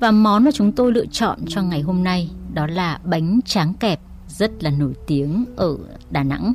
Và món mà chúng tôi lựa chọn cho ngày hôm nay đó là bánh tráng kẹp, rất là nổi tiếng ở Đà Nẵng.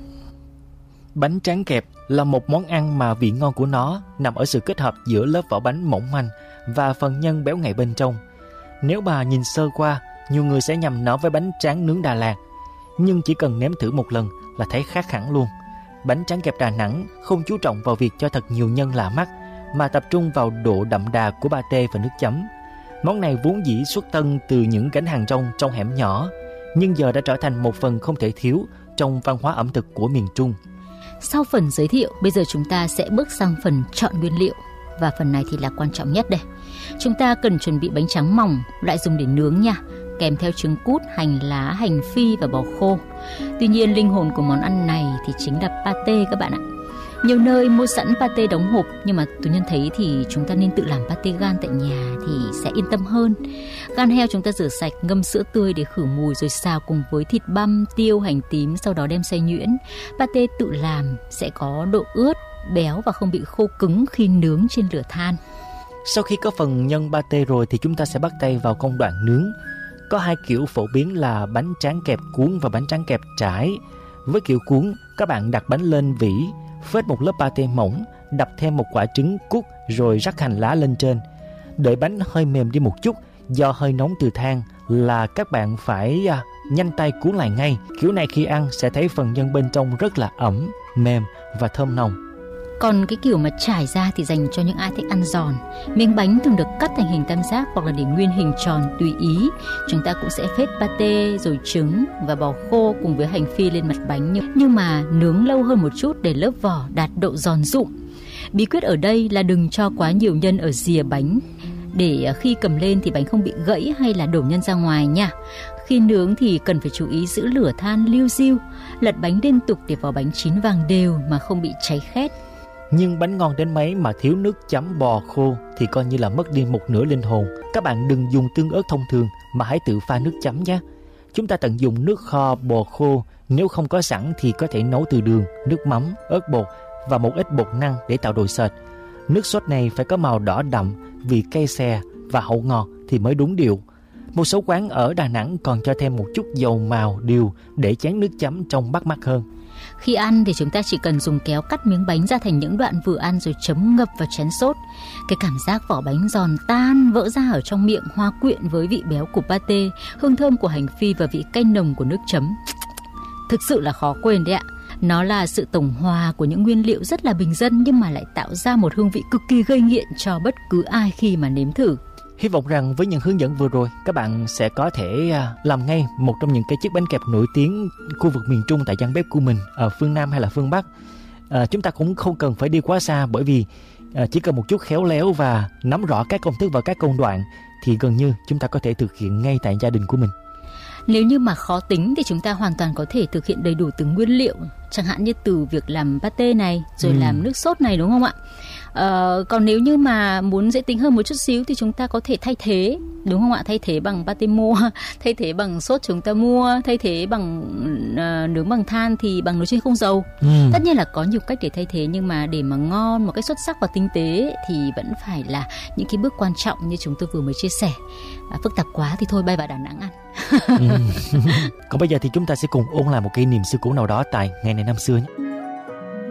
Bánh tráng kẹp là một món ăn mà vị ngon của nó nằm ở sự kết hợp giữa lớp vỏ bánh mỏng manh và phần nhân béo ngậy bên trong. Nếu mà nhìn sơ qua, nhiều người sẽ nhầm nó với bánh tráng nướng Đà Lạt, nhưng chỉ cần nếm thử một lần là thấy khác hẳn luôn. Bánh tráng kẹp Đà Nẵng không chú trọng vào việc cho thật nhiều nhân lạ mắt, mà tập trung vào độ đậm đà của pate và nước chấm. Món này vốn dĩ xuất thân từ những gánh hàng rong trong hẻm nhỏ, nhưng giờ đã trở thành một phần không thể thiếu trong văn hóa ẩm thực của miền Trung. Sau phần giới thiệu, bây giờ chúng ta sẽ bước sang phần chọn nguyên liệu. Và phần này thì là quan trọng nhất đây. Chúng ta cần chuẩn bị bánh tráng mỏng, loại dùng để nướng nha, kèm theo trứng cút, hành lá, hành phi và bò khô. Tuy nhiên, linh hồn của món ăn này thì chính là pate các bạn ạ. Nhiều nơi mua sẵn pate đóng hộp, nhưng mà Tú Nhân thấy thì chúng ta nên tự làm pate gan tại nhà thì sẽ yên tâm hơn. Gan heo chúng ta rửa sạch, ngâm sữa tươi để khử mùi rồi xào cùng với thịt băm, tiêu, hành tím, sau đó đem xay nhuyễn. Pate tự làm sẽ có độ ướt, béo và không bị khô cứng khi nướng trên lửa than. Sau khi có phần nhân pate rồi thì chúng ta sẽ bắt tay vào công đoạn nướng. Có hai kiểu phổ biến là bánh tráng kẹp cuốn và bánh tráng kẹp trải. Với kiểu cuốn, các bạn đặt bánh lên vỉ, phết một lớp pate mỏng, đập thêm một quả trứng cút rồi rắc hành lá lên trên. Đợi bánh hơi mềm đi một chút, do hơi nóng từ than là các bạn phải nhanh tay cuốn lại ngay. Kiểu này khi ăn sẽ thấy phần nhân bên trong rất là ẩm, mềm và thơm nồng. Còn cái kiểu mà trải ra thì dành cho những ai thích ăn giòn. Miếng bánh thường được cắt thành hình tam giác hoặc là để nguyên hình tròn tùy ý. Chúng ta cũng sẽ phết pate rồi trứng và bò khô cùng với hành phi lên mặt bánh, nhưng mà nướng lâu hơn một chút để lớp vỏ đạt độ giòn rụm. Bí quyết ở đây là đừng cho quá nhiều nhân ở rìa bánh, để khi cầm lên thì bánh không bị gãy hay là đổ nhân ra ngoài nha. Khi nướng thì cần phải chú ý giữ lửa than liu riu, lật bánh liên tục để vỏ bánh chín vàng đều mà không bị cháy khét. Nhưng bánh ngon đến mấy mà thiếu nước chấm bò khô thì coi như là mất đi một nửa linh hồn. Các bạn đừng dùng tương ớt thông thường mà hãy tự pha nước chấm nhé. Chúng ta tận dụng nước kho bò khô, nếu không có sẵn thì có thể nấu từ đường, nước mắm, ớt bột và một ít bột năng để tạo độ sệt. Nước sốt này phải có màu đỏ đậm, vị cay xè và hậu ngọt thì mới đúng điệu. Một số quán ở Đà Nẵng còn cho thêm một chút dầu màu điều để chén nước chấm trông bắt mắt hơn. Khi ăn thì chúng ta chỉ cần dùng kéo cắt miếng bánh ra thành những đoạn vừa ăn rồi chấm ngập vào chén sốt. Cái cảm giác vỏ bánh giòn tan vỡ ra ở trong miệng hòa quyện với vị béo của pate, hương thơm của hành phi và vị cay nồng của nước chấm. Thực sự là khó quên đấy ạ. Nó là sự tổng hòa của những nguyên liệu rất là bình dân nhưng mà lại tạo ra một hương vị cực kỳ gây nghiện cho bất cứ ai khi mà nếm thử. Hy vọng rằng với những hướng dẫn vừa rồi, các bạn sẽ có thể làm ngay một trong những cái chiếc bánh kẹp nổi tiếng khu vực miền Trung tại gian bếp của mình ở phương Nam hay là phương Bắc. Chúng ta cũng không cần phải đi quá xa, bởi vì chỉ cần một chút khéo léo và nắm rõ các công thức và các công đoạn thì gần như chúng ta có thể thực hiện ngay tại gia đình của mình. Nếu như mà khó tính thì chúng ta hoàn toàn có thể thực hiện đầy đủ từng nguyên liệu, chẳng hạn như từ việc làm pate này rồi làm nước sốt này, đúng không ạ? Còn nếu như mà muốn dễ tính hơn một chút xíu thì chúng ta có thể thay thế, đúng không ạ? Thay thế bằng pate mua, thay thế bằng sốt chúng ta mua, thay thế bằng nướng bằng than thì bằng nồi chiên không dầu. Tất nhiên là có nhiều cách để thay thế, nhưng mà để mà ngon một cách xuất sắc và tinh tế thì vẫn phải là những cái bước quan trọng như chúng tôi vừa mới chia sẻ. Phức tạp quá thì thôi bay vào Đà Nẵng ăn. Còn bây giờ thì chúng ta sẽ cùng ôn lại một kỷ niệm xưa cũ nào đó tại ngày này năm xưa nhé.